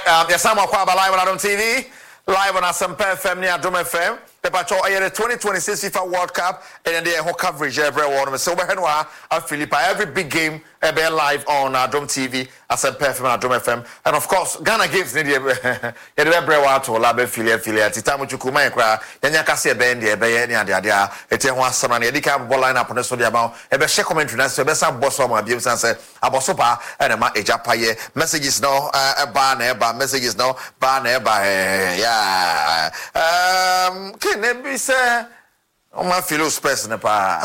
Yes, I'm live on Adom TV, live on Asempa FM near Adom FM. The 2026 FIFA World Cup and then the whole coverage every one. So we're every big game be live on Adom TV, Asempa FM and Adom FM. And of course, Ghana gives the every one to lab affiliate. Titamu Chukuma Kra, Yanyakasi Ben, the Bayan and the Adia, Etewa Saman, Edika line up on the Sodiamo, a share commentary, and so some boss of my views and say, Abosopa and a Ejapaye. Messages no, a ban, messages no, ban, yeah. Nebi say o ma feel space ne pa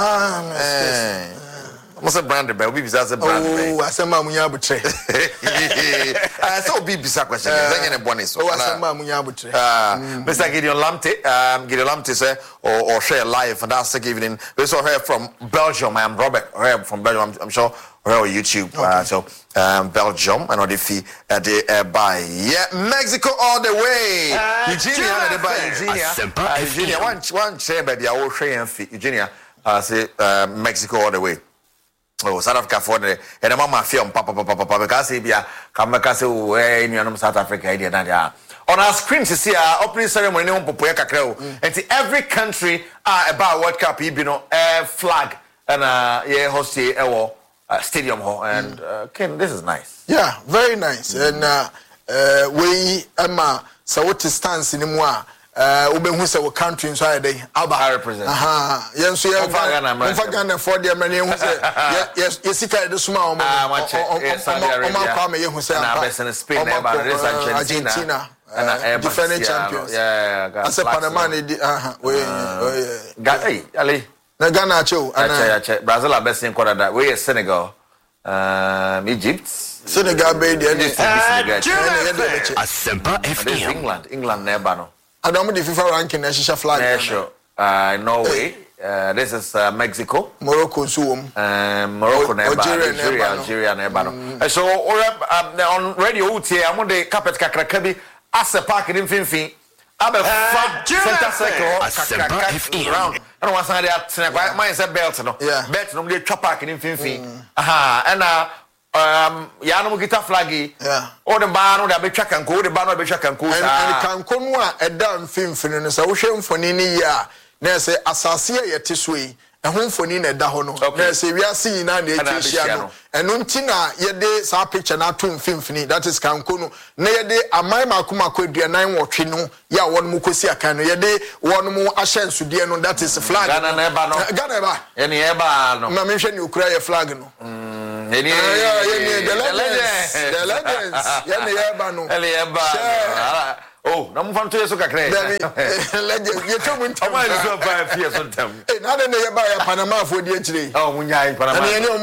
mo se brand be obi bisa se brand be o asema munya abutre so obi bisa question zenye ne bone so o asema munya abutre Mr. Gideon Lamte say or share live and that's the evening we saw her from Belgium. I am Robert from Belgium. I'm sure her on YouTube. So Belgium and on the fee by Mexico all the way. Eugenia the by Eugenia one share baby I will share and fee Eugenia say Mexico all the way. Oh, South Africa for the and mama film papa because he be a come say in South Africa idea na on our screen to see our opening ceremony on Popoya Kakrao and every country about World Cup you know flag and host stadium hall and Ken, this is nice. Yeah, very nice. And we so what stance in moi Ubehu say we country inside the Alba represent. Yes, we have Ghana for the many who say yes, the small Saudi Arabia, Spain, Argentina. And defending champions. Yeah, as a Panama, Ali. Ghana, Brazil are best in quarter that way. Senegal, Egypt, Senegal, England, Nebano. I don't know the FIFA ranking. National flag. Norway. This is Mexico, Morocco, Morocco, Algeria, Nebano. So on radio, I'm on the carpet Kakrakabi. As a park in Finfi, Abe center circle, round. I don't want to say that. Mine is a belt, no. Belt, no, they chop park in Finfi. And Yano Gita flaggy. Or the bar, or the Becha can go, the bar, the Becha can go. And Cancunwa, a damn Finfin, and so ocean for Nini, Nurse Assasia Yatisui. A home for Nina Dahono. Okay, we are seeing an Asiano. And Untina, Yede, sa picture not too Finfini, that is Cancuno. Nede, a Maima Kumako, dear 9 or Chino, ya one Mukosia Cano, Yede, one more Ashen Sudiano, that is a flag. Ganaba, any eba, no mention you cry a flag. No, the legends, Oh, no one to Suka Cray. You told me to buy a Panama for the today. Oh, Munya, Panama.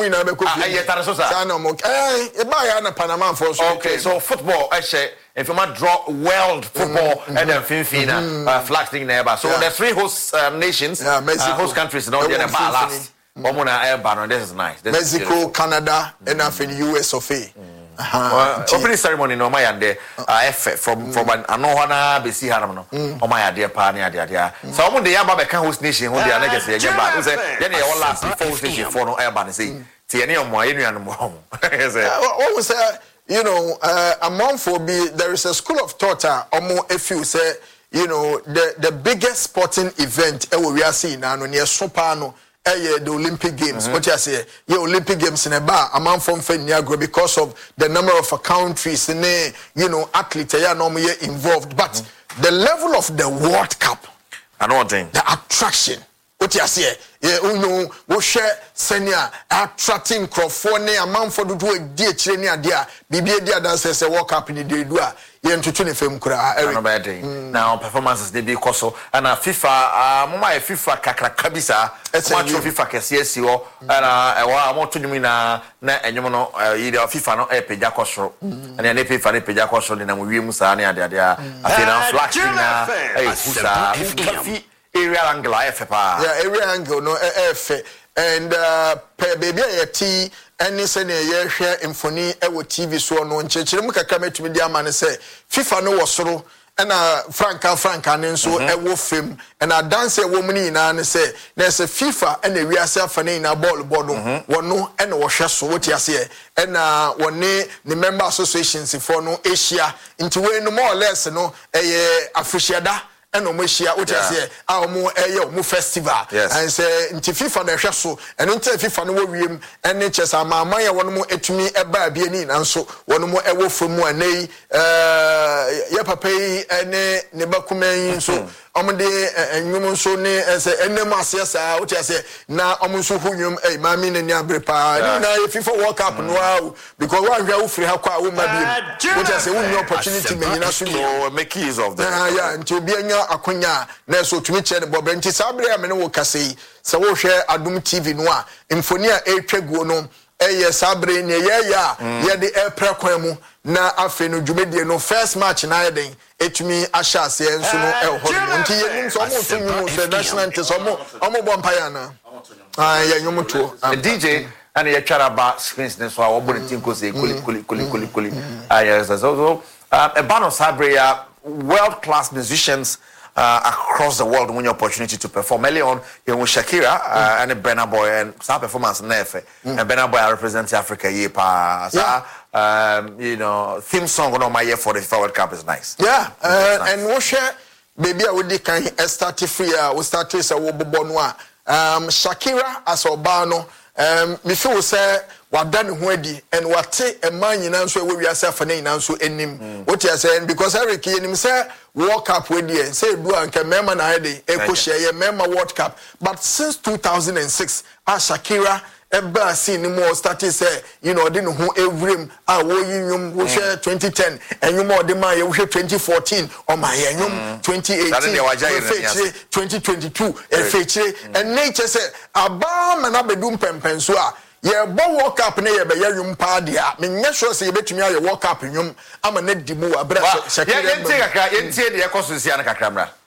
Panama for okay, so football, I say, if you might draw world football and then Finfina, flag thing neighbor. So the three host nations, host countries, no, they're last. This is nice. Mexico, Canada, and US of A. Opening ceremony no my ande from anohana be see haram no o my ade pa na ade so omo de yaba be kan host nation ho dia na gese ye ba o say ye na all last before station for no e ba na say ti ye ne omo ayenuanu mo o say you know among for be there is a school of thought omo efiu say you know the biggest sporting event e we are seeing na no ne so pa no the Olympic Games. What you say? Yeah, Olympic Games in a bar. A man from Niagara because of the number of countries and athletes normally involved. But the level of the World Cup, I know what thing. The attraction. What you say? Yeah, we share senior attracting Crawford. A man for the do a dear training there. BBA there dances a World Cup in the day. Yeah, to 25 kura. Now performances they be koso and FIFA mama FIFA kakrakabisa match FIFA KCSO and I want to me na enyum no FIFA no peja koso and then FIFA ne peja koso na we musa na ade afina flash na usa area angle FPA. Yeah, area angle no F and baby tea any sene ye hwe mfoni e wo TV so no nchechire mu kakra metumi dia ma ne se FIFA no wo soro ena franka ne nso ewo fam ena dance ewo muni na ne say na say FIFA ena wiase afane na ball no wono ena wo hwe so woti ase ena wone ne member associations for no Asia nti we no more or less no afresiada eno mo hia woti ase a omo omo festival and say nti FIFA na hwe so eno nti FIFA no wo wiem ene chesa amaman ye wono mo etumi eba bia ni na nso wono mo ewo famu anei ye papa yi ene ne bakuman nso omde enwum nso ne ese enem ase sa woti ase na omo nso hunwum mami ne ni abrepa na ye FIFA World Cup no awu because one hwa wo free ha kwa wo ma biem woti ase won opportunity menyina so so make use of that yeah nti obi anya akonya na so tumi che ne bobe nti sabre ya me ne wo kasei se wo hwe Adum TV no a mfoni a etwaguo no eye sabre ne ye de eprekwan mu na afi no dwumedie no first match na yeden etumi ahya ase enso no ho nti yenim so mo tunyu the national team so mo bompaya na ya nyomuto DJ and ye try about screens so our body team cause kuli yes so a band of sabre world class musicians across the world when your opportunity to perform early on you with Shakira and Burna Boy and some performance nefe and Burna Boy represent Africa ye pa you know theme song on my year for the FIFA World Cup is nice and we share baby I would can start free we start to say wo bobo no Shakira as obano me feel say wadane ho adi and wate eman nyina nso we wiase afane nyina nso enim what you say because Eric yenim say World Cup we dey say do anka mema na ade ekohye ye mema World Cup but since 2006 Shakira eba see ni more started say you know dey no ho ewrem wo yinyum wo hwe 2010 enyum o dey man ye wo hwe 2014 o ma ye enyum 2018 2022 efechire and nature say aba mana bedum pempenso a ye bo World Cup na ye be ye yum pa dia me nya sure say ye betumi aye World Cup yum ama na di mu abra Shakira ye tie kakra ye tie de ye koso sia na kakra mra